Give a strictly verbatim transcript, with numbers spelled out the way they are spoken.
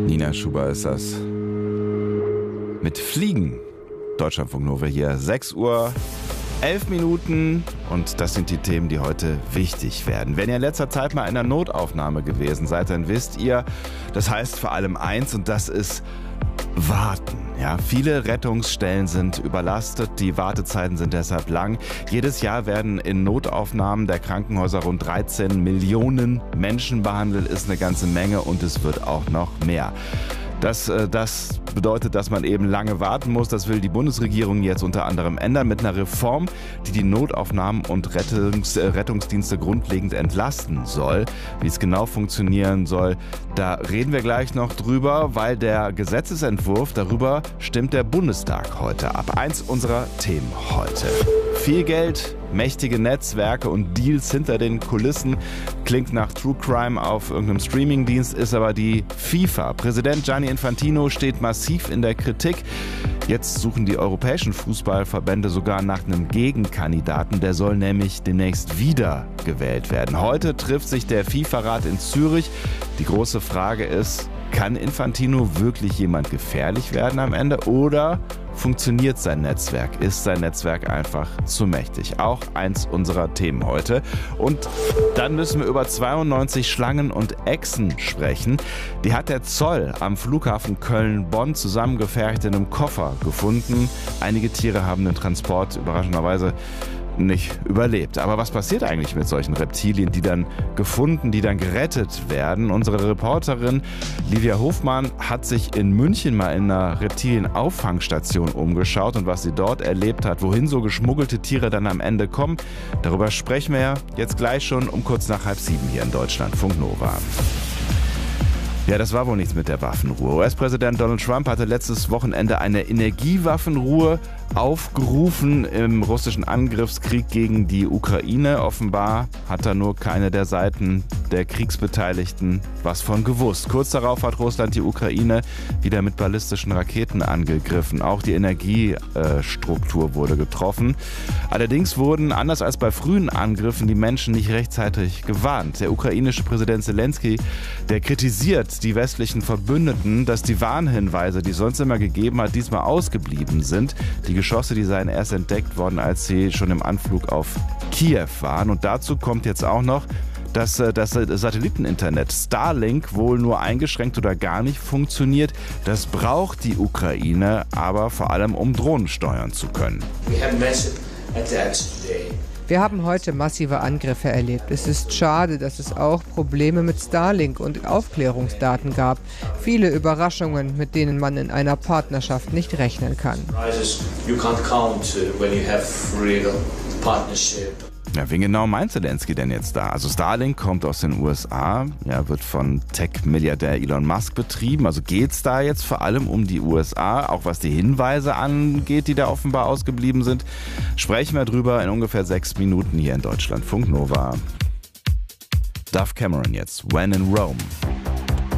Nina Schuber ist das. Mit Fliegen. Deutschlandfunk Nova hier. sechs Uhr, elf Minuten. Und das sind die Themen, die heute wichtig werden. Wenn ihr in letzter Zeit mal in einer Notaufnahme gewesen seid, dann wisst ihr, das heißt vor allem eins, und das ist warten. Ja, viele Rettungsstellen sind überlastet, die Wartezeiten sind deshalb lang. Jedes Jahr werden in Notaufnahmen der Krankenhäuser rund dreizehn Millionen Menschen behandelt, ist eine ganze Menge, und es wird auch noch mehr. Das, das bedeutet, dass man eben lange warten muss. Das will die Bundesregierung jetzt unter anderem ändern mit einer Reform, die die Notaufnahmen und Rettungs, Rettungsdienste grundlegend entlasten soll. Wie es genau funktionieren soll, da reden wir gleich noch drüber, weil der Gesetzesentwurf, darüber stimmt der Bundestag heute ab. Eins unserer Themen heute. Viel Geld, mächtige Netzwerke und Deals hinter den Kulissen. Klingt nach True Crime auf irgendeinem Streamingdienst, ist aber die FIFA. Präsident Gianni Infantino steht massiv in der Kritik. Jetzt suchen die europäischen Fußballverbände sogar nach einem Gegenkandidaten. Der soll nämlich demnächst wieder gewählt werden. Heute trifft sich der FIFA-Rat in Zürich. Die große Frage ist, kann Infantino wirklich jemand gefährlich werden am Ende, oder funktioniert sein Netzwerk? Ist sein Netzwerk einfach zu mächtig? Auch eins unserer Themen heute. Und dann müssen wir über zweiundneunzig Schlangen und Echsen sprechen. Die hat der Zoll am Flughafen Köln-Bonn zusammengefercht in einem Koffer gefunden. Einige Tiere haben den Transport überraschenderweise nicht überlebt. Aber was passiert eigentlich mit solchen Reptilien, die dann gefunden, die dann gerettet werden? Unsere Reporterin Livia Hofmann hat sich in München mal in einer Reptilienauffangstation umgeschaut, und was sie dort erlebt hat, wohin so geschmuggelte Tiere dann am Ende kommen, darüber sprechen wir jetzt gleich schon um kurz nach halb sieben hier in Deutschlandfunk Nova. Ja, das war wohl nichts mit der Waffenruhe. U S-Präsident Donald Trump hatte letztes Wochenende eine Energiewaffenruhe aufgerufen im russischen Angriffskrieg gegen die Ukraine. Offenbar hat da nur keine der Seiten der Kriegsbeteiligten was von gewusst. Kurz darauf hat Russland die Ukraine wieder mit ballistischen Raketen angegriffen. Auch die Energiestruktur wurde getroffen. Allerdings wurden, anders als bei frühen Angriffen, die Menschen nicht rechtzeitig gewarnt. Der ukrainische Präsident Zelensky, der kritisiert die westlichen Verbündeten, dass die Warnhinweise, die es sonst immer gegeben hat, diesmal ausgeblieben sind. Die Geschosse, die seien erst entdeckt worden, als sie schon im Anflug auf Kiew waren. Und dazu kommt jetzt auch noch, dass das Satelliteninternet Starlink wohl nur eingeschränkt oder gar nicht funktioniert. Das braucht die Ukraine aber vor allem, um Drohnen steuern zu können. Wir haben heute massive Angriffe erlebt. Es ist schade, dass es auch Probleme mit Starlink und Aufklärungsdaten gab. Viele Überraschungen, mit denen man in einer Partnerschaft nicht rechnen kann. Ja, wen genau meint Zelensky denn jetzt da? Also Starlink kommt aus den U S A, ja, wird von Tech-Milliardär Elon Musk betrieben. Also geht es da jetzt vor allem um die U S A, auch was die Hinweise angeht, die da offenbar ausgeblieben sind? Sprechen wir drüber in ungefähr sechs Minuten hier in Deutschlandfunk Nova. Dove Cameron jetzt, When in Rome.